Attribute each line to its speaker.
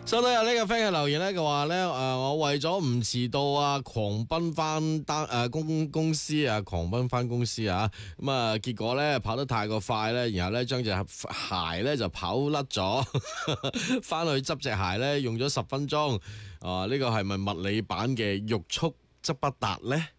Speaker 1: 收到有呢個 friend 嘅留言咧，佢話咧我為咗唔遲到啊，狂奔翻公司啊，狂奔翻公司啊，咁啊結果咧跑得太過快咧，然後咧將隻鞋咧就跑甩咗，翻去執隻鞋咧用咗10分鐘，呢個係咪物理版嘅欲速則不達咧？